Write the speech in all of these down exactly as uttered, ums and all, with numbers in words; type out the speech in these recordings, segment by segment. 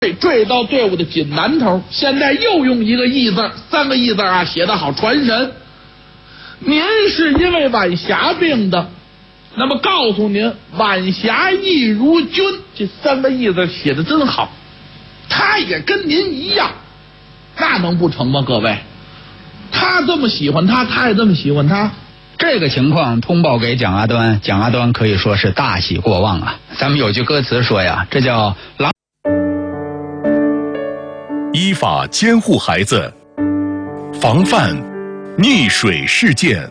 坠到队伍的紧南头，现在又用一个义字，三个义字啊，写得好传神。您是因为晚霞病的，那么告诉您，晚霞亦如君，这三个义字写得真好。他也跟您一样，那能不成吗？各位，他这么喜欢他，他也这么喜欢他。 这个情况通报给蒋阿端，蒋阿端可以说是大喜过望啊。咱们有句歌词说呀，这叫狼。 依法监护孩子，防范溺水事件。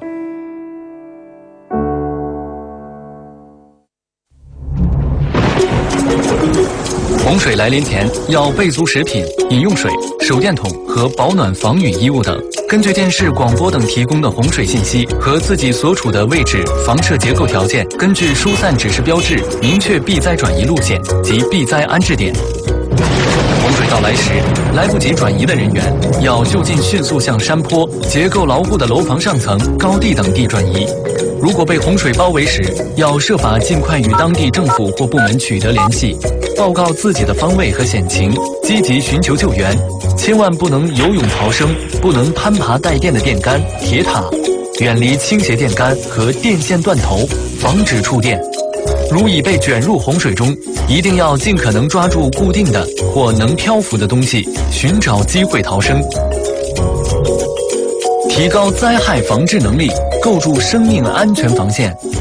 洪水来临前要备足食品、饮用水、手电筒和保暖防雨衣物等。根据电视、广播等提供的洪水信息和自己所处的位置、房舍结构条件，根据疏散指示标志，明确避灾转移路线及避灾安置点。洪水到来时，来不及转移的人员要就近迅速向山坡、结构牢固的楼房上层、高地等地转移。如果被洪水包围时，要设法尽快与当地政府或部门取得联系，报告自己的方位和险情，积极寻求救援。千万不能游泳逃生，不能攀爬带电的电杆、铁塔，远离倾斜电杆和电线断头，防止触电。如已被卷入洪水中，一定要尽可能抓住固定的或能漂浮的东西，寻找机会逃生。提高灾害防治能力，构筑生命安全防线，